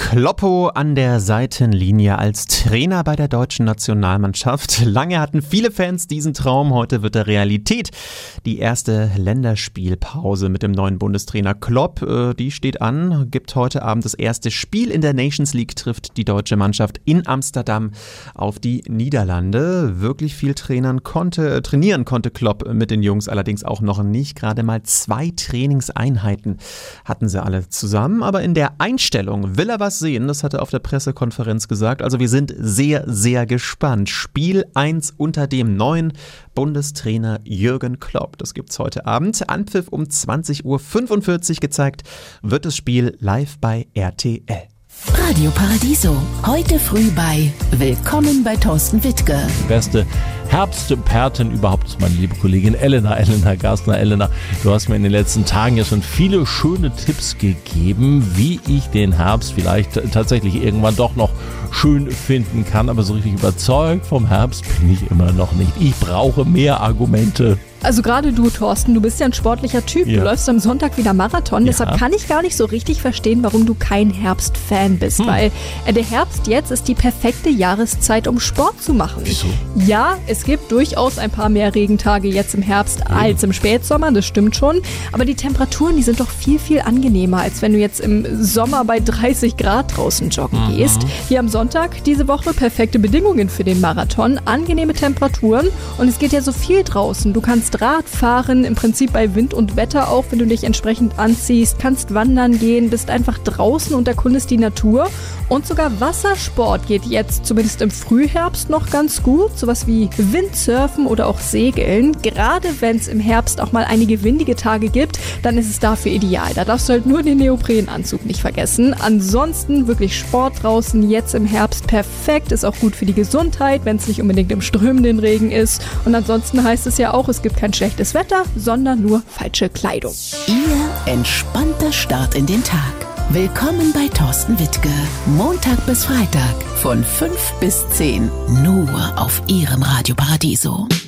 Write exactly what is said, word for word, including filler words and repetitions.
Kloppo an der Seitenlinie als Trainer bei der deutschen Nationalmannschaft. Lange hatten viele Fans diesen Traum, heute wird er Realität. Die erste Länderspielpause mit dem neuen Bundestrainer Klopp, die steht an, gibt heute Abend das erste Spiel in der Nations League, trifft die deutsche Mannschaft in Amsterdam auf die Niederlande. Wirklich viel trainieren konnte, trainieren konnte Klopp mit den Jungs, allerdings auch noch nicht. Gerade mal zwei Trainingseinheiten hatten sie alle zusammen, aber in der Einstellung will er was sehen, das hat er auf der Pressekonferenz gesagt. Also wir sind sehr, sehr gespannt. Spiel eins unter dem neuen Bundestrainer Jürgen Klopp. Das gibt's heute Abend. Anpfiff um zwanzig Uhr fünfundvierzig gezeigt, wird das Spiel live bei R T L. Radio Paradiso, heute früh bei Willkommen bei Thorsten Wittke. Die beste Herbsttemperten überhaupt ist meine liebe Kollegin Elena, Elena Garstner. Elena, du hast mir in den letzten Tagen ja schon viele schöne Tipps gegeben, wie ich den Herbst vielleicht tatsächlich irgendwann doch noch schön finden kann, aber so richtig überzeugt vom Herbst bin ich immer noch nicht. Ich brauche mehr Argumente. Also gerade du, Thorsten, du bist ja ein sportlicher Typ. Ja. Du läufst am Sonntag wieder Marathon. Ja. Deshalb kann ich gar nicht so richtig verstehen, warum du kein Herbstfan bist. Hm. Weil äh, der Herbst jetzt ist die perfekte Jahreszeit, um Sport zu machen. Wieso? Ja, es gibt durchaus ein paar mehr Regentage jetzt im Herbst ja. als im Spätsommer. Das stimmt schon. Aber die Temperaturen, die sind doch viel, viel angenehmer, als wenn du jetzt im Sommer bei dreißig Grad draußen joggen mhm. gehst. Hier am Sonntag diese Woche perfekte Bedingungen für den Marathon. Angenehme Temperaturen. Und es geht ja so viel draußen. Du kannst Radfahren, im Prinzip bei Wind und Wetter auch, wenn du dich entsprechend anziehst, kannst wandern gehen, bist einfach draußen und erkundest die Natur. Und sogar Wassersport geht jetzt, zumindest im Frühherbst, noch ganz gut. Sowas wie Windsurfen oder auch Segeln. Gerade wenn es im Herbst auch mal einige windige Tage gibt, dann ist es dafür ideal. Da darfst du halt nur den Neoprenanzug nicht vergessen. Ansonsten wirklich Sport draußen, jetzt im Herbst perfekt. Ist auch gut für die Gesundheit, wenn es nicht unbedingt im strömenden Regen ist. Und ansonsten heißt es ja auch, es gibt kein schlechtes Wetter, sondern nur falsche Kleidung. Ihr entspannter Start in den Tag. Willkommen bei Thorsten Wittke. Montag bis Freitag von fünf bis zehn. Nur auf Ihrem Radio Paradiso.